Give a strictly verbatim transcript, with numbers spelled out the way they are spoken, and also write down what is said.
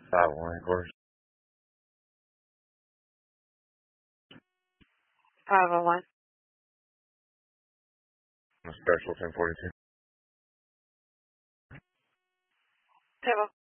Five one headquarters. five oh one. Special ten forty two. Table.